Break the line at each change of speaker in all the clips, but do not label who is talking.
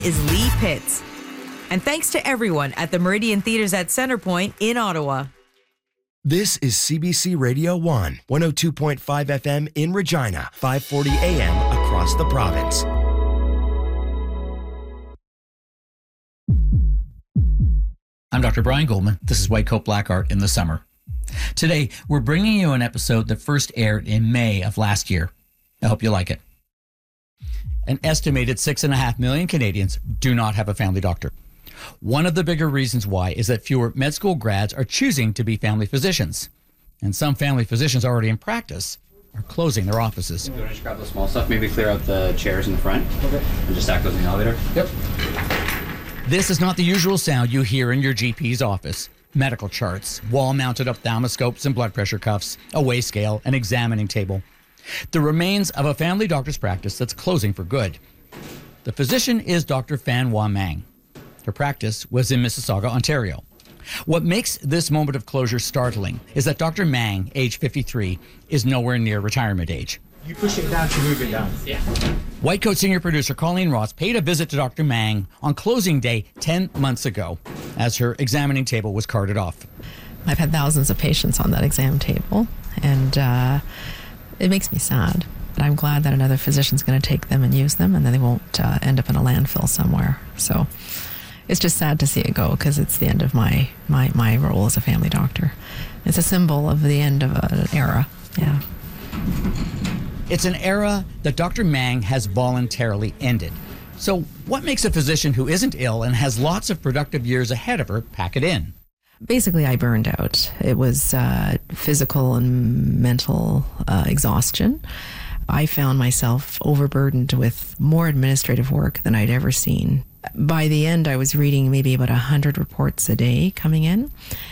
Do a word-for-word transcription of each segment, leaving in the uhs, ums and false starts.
is Lee Pitts. And thanks to everyone at the Meridian Theatres at Centrepoint in Ottawa.
This is C B C Radio one, one oh two point five F M in Regina, five forty A M across the province.
I'm Doctor Brian Goldman. This is White Coat Black Art in the Summer. Today, we're bringing you an episode that first aired in May of last year. I hope you like it. An estimated six and a half million Canadians do not have a family doctor. One of the bigger reasons why is that fewer med school grads are choosing to be family physicians. And some family physicians already in practice are closing their offices.
You want to just grab the small stuff, maybe clear out the chairs in the front, okay, and just stack those in the elevator?
Yep. This is not the usual sound you hear in your G P's office. Medical charts, wall-mounted ophthalmoscopes and blood pressure cuffs, a weigh scale, an examining table. The remains of a family doctor's practice that's closing for good. The physician is Doctor Fan Hua Mang. Her practice was in Mississauga, Ontario. What makes this moment of closure startling is that Doctor Mang, age fifty-three, is nowhere near retirement age.
You push it down to move it down.
Yeah.
White Coat senior producer Colleen Ross paid a visit to Doctor Mang on closing day ten months ago as her examining table was carted off.
I've had thousands of patients on that exam table, and uh, it makes me sad. But I'm glad that another physician's going to take them and use them, and then they won't uh, end up in a landfill somewhere. So it's just sad to see it go, because it's the end of my, my, my role as a family doctor. It's a symbol of the end of an era. Yeah.
It's an era that Doctor Mang has voluntarily ended. So what makes a physician who isn't ill and has lots of productive years ahead of her pack it in?
Basically, I burned out. It was uh, physical and mental uh, exhaustion. I found myself overburdened with more administrative work than I'd ever seen. By the end, I was reading maybe about one hundred reports a day coming in,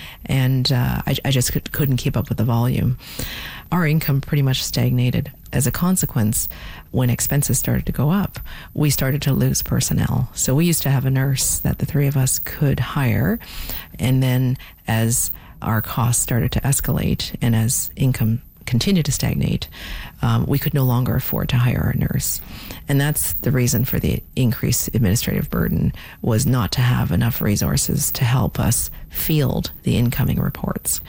and uh, I, I just could, couldn't keep up with the volume. Our income pretty much stagnated. As a consequence, when expenses started to go up, we started to lose personnel. So we used to have a nurse that the three of us could hire, and then as our costs started to escalate and as income continued to stagnate, um, we could no longer afford to hire a nurse. And that's the reason for the increased administrative burden, was not to have enough resources to help us field the incoming reports.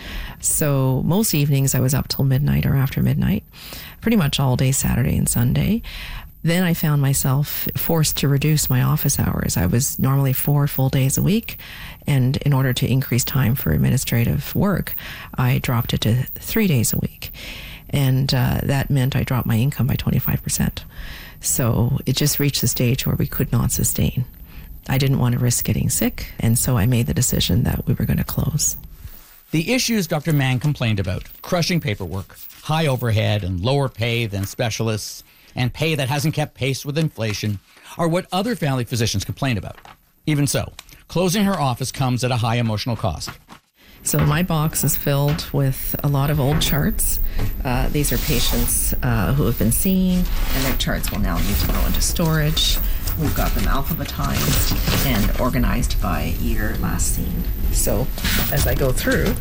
So most evenings I was up till midnight or after midnight, pretty much all day Saturday and Sunday. Then I found myself forced to reduce my office hours. I was normally four full days a week, and in order to increase time for administrative work, I dropped it to three days a week. And uh, that meant I dropped my income by twenty-five percent. So it just reached the stage where we could not sustain. I didn't want to risk getting sick, and so I made the decision that we were going to close.
The issues Doctor Mang complained about, crushing paperwork, high overhead and lower pay than specialists, and pay that hasn't kept pace with inflation, are what other family physicians complain about. Even so, closing her office comes at a high emotional cost.
So my box is filled with a lot of old charts. Uh, these are patients uh, who have been seen, and their charts will now need to go into storage. We've got them alphabetized and organized by year last seen. So as I go through,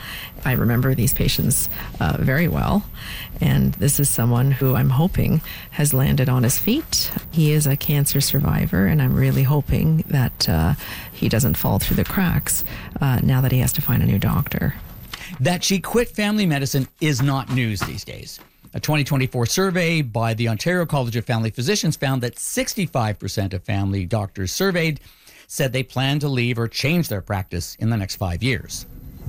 I remember these patients uh, very well, and this is someone who I'm hoping has landed on his feet. He is a cancer survivor, and I'm really hoping that uh, he doesn't fall through the cracks uh, now that he has to find a new doctor.
That she quit family medicine is not news these days. A twenty twenty-four survey by the Ontario College of Family Physicians found that sixty-five percent of family doctors surveyed said they plan to leave or change their practice in the next five years.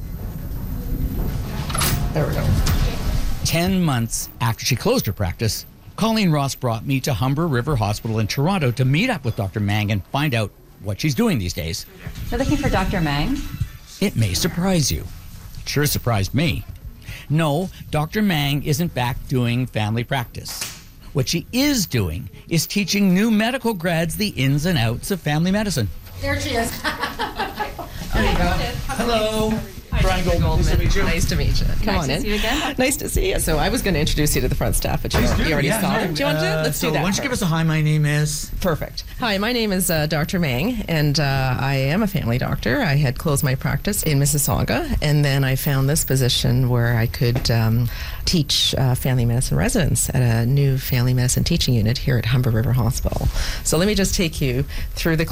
There we go. Ten months after she closed her practice, Colleen Ross brought me to Humber River Hospital in Toronto to meet up with Doctor Mang and find out what she's doing these days.
You're looking for Doctor Mang?
It may surprise you. It sure surprised me. No, Doctor Mang isn't back doing family practice. What she is doing is teaching new medical grads the ins and outs of family medicine.
There she is.
There you go. Hello. Brian Goldman. Nice to meet you.
Nice to meet you. Come
nice
on
to
in.
see you again.
Nice to see you. So I was going to introduce you to the front staff, but you, you already
yeah,
saw
no,
them. Do you want to do it?
uh,
Let's
so
do that.
Why don't you give us a hi? My name is...
Perfect. Hi, my name is uh, Doctor Mang, and uh, I am a family doctor. I had closed my practice in Mississauga, and then I found this position where I could um, teach uh, family medicine residents at a new family medicine teaching unit here at Humber River Hospital. So let me just take you through the